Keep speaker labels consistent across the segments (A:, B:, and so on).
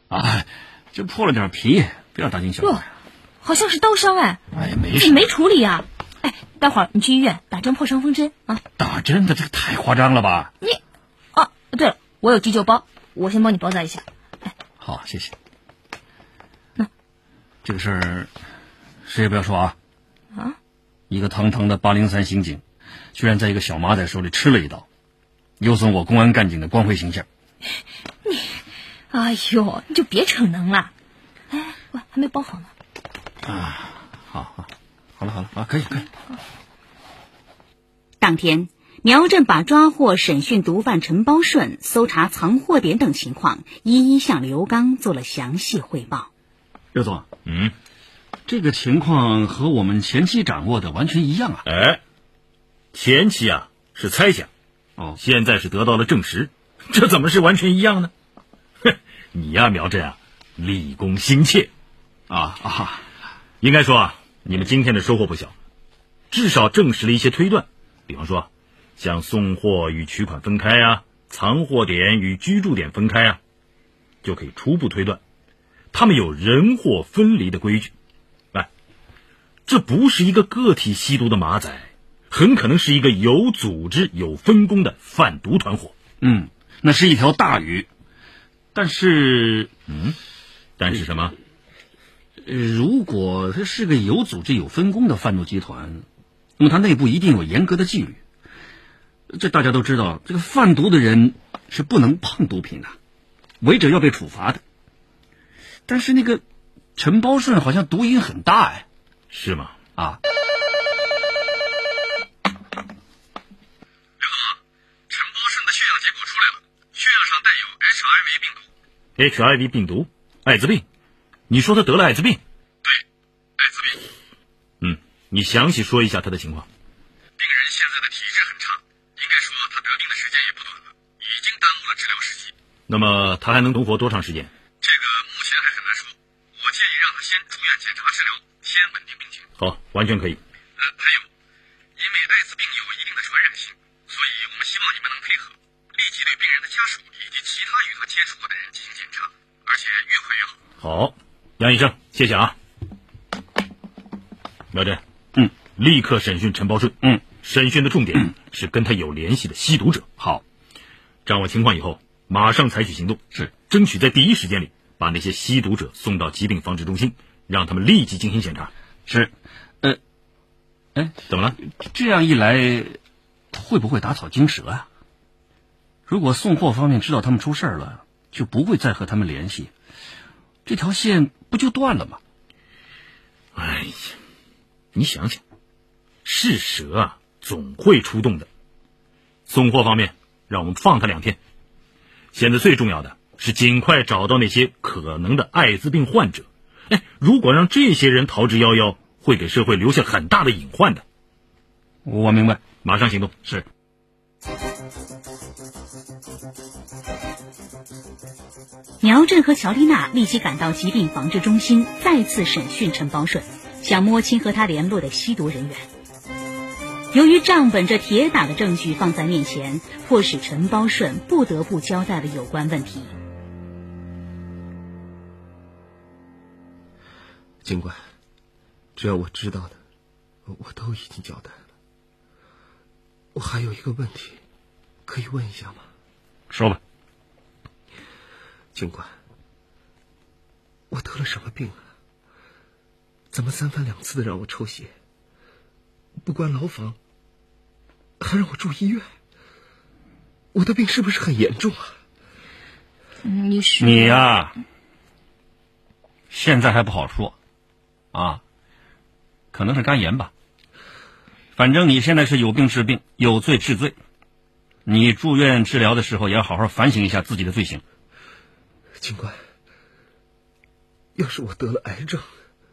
A: 啊，就破了点皮，不要大惊小怪。
B: 好像是刀伤哎。
A: 哎呀，没事。
B: 你没处理啊？哎，待会儿你去医院打针破伤风针啊。
A: 打针的这个太夸张了吧？
B: 对了，我有急救包，我先帮你包扎一下。哎，
A: 好，谢谢。这个事儿谁也不要说啊。
B: 啊？
A: 一个堂堂的803刑警，居然在一个小马仔手里吃了一刀，有损我公安干警的光辉形象。
B: 哎呦，你就别逞能了。哎，喂，还没包好呢。
A: 好了，可以。
C: 当天，苗振把抓获、审讯毒贩陈包顺、搜查藏货点等情况一一向刘刚做了详细汇报。
A: 刘总，这个情况和我们前期掌握的完全一样啊。
D: 前期是猜想，现在是得到了证实，这怎么是完全一样呢？哼，你苗振立功心切应该说你们今天的收获不小，至少证实了一些推断，比方说像送货与取款分开藏货点与居住点分开就可以初步推断他们有人货分离的规矩。这不是一个个体吸毒的马仔，很可能是一个有组织有分工的贩毒团伙。
A: 那是一条大鱼。但是
D: 什么？
A: 如果它是个有组织有分工的贩毒集团，那么它内部一定有严格的纪律。这大家都知道，这个贩毒的人是不能碰毒品的，违者要被处罚的。但是那个陈包顺好像毒瘾很大
D: 是吗？
A: 刘总，陈包顺的血样结果出来了，血样上带有
D: HIV 病毒，艾滋病。你说他得了艾滋病？
A: 对，艾滋病。
D: 你详细说一下他的情况。
A: 病人现在的体质很差，应该说他得病的时间也不短了，已经耽误了治疗时机。
D: 那么他还能存活多长时间？
A: 这个目前还很难说，我建议让他先住院检查治疗，先稳定病情。
D: 好，完全可以。
A: 还有，因为艾滋病有一定的传染性，所以我们希望你们能配合，立即对病人的家属以及其他与他接触过的人进行检查，而且越快越好。
D: 好，杨医生，谢谢苗振，立刻审讯陈包顺。审讯的重点是跟他有联系的吸毒者。
A: 好，
D: 掌握情况以后，马上采取行动，
A: 是
D: 争取在第一时间里把那些吸毒者送到疾病防治中心，让他们立即进行检查。
A: 是。
D: 怎么了？
A: 这样一来，会不会打草惊蛇啊？如果送货方面知道他们出事了，就不会再和他们联系，这条线不就断了吗？
D: 哎呀，你想想，是蛇总会出动的。送货方面，让我们放他2天。现在最重要的是尽快找到那些可能的艾滋病患者。如果让这些人逃之夭夭，会给社会留下很大的隐患的。
A: 我明白，
D: 马上行动。
A: 是。
C: 苗振和乔丽娜立即赶到疾病防治中心，再次审讯陈包顺，想摸清和他联络的吸毒人员。由于账本这铁打的证据放在面前，迫使陈包顺不得不交代了有关问题。
E: 警官，只要我知道的，我都已经交代了。我还有一个问题，可以问一下吗？
A: 说吧。
E: 警官，我得了什么病啊？怎么3番2次的让我抽血，不关牢房，还让我住医院？我的病是不是很严重啊？
B: 你
A: 现在还不好说可能是肝炎吧。反正你现在是有病治病，有罪治罪。你住院治疗的时候也要好好反省一下自己的罪行。
E: 警官，要是我得了癌症，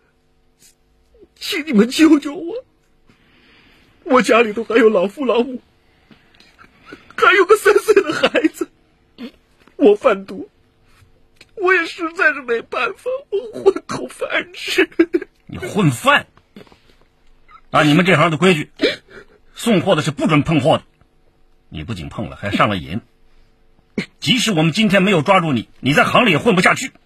E: 请你们救救我。我家里头还有老父老母，还有个3岁的孩子。我贩毒，我也实在是没办法，我混口饭吃。
A: 你混饭？按你们这行的规矩，送货的是不准碰货的。你不仅碰了，还上了瘾。即使我们今天没有抓住你，你在行里也混不下去。